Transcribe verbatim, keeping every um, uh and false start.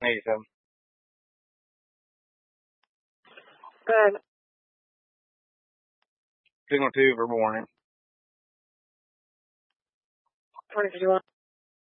Nathan. Good. Signal two for morning. What did you want?